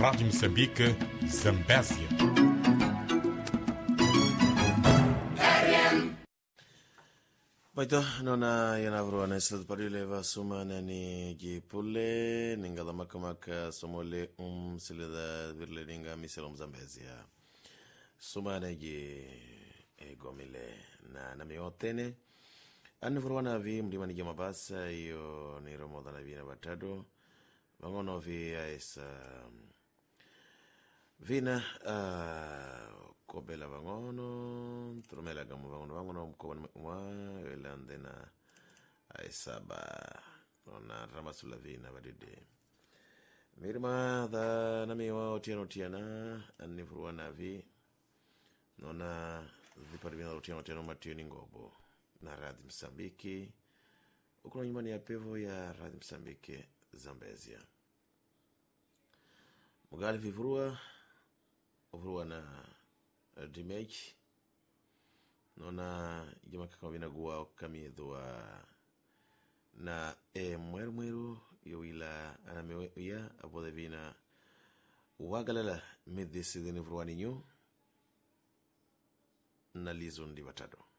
Rádio Moçambique, Zambésia. Baito nona yanavro na isla parile va suma nani gipule ninga makamaka somole silida virle ninga miselo Mzambezia suma nagi gomile na miotene anivro na vi mlima ni mabasa iyo ni romoda na vina batado mangono vi esa vina kobela vangono tromela gamu vangono mkoba mwa elandena aisaba ona ramasula vina badide mirma da nami wa tiana anifurwa navi nona viparibina tiano matio ningobo na Radio Msambiki ukuna nyumbani ya pevo ya Radio Msambiki Zambezia mugali vivurua na dimage nona jama kama vina guwa kamidwa na mwermweru yowila anamewe ya abode vina wagalala midisi dini vruani nyu na lizo ndi batado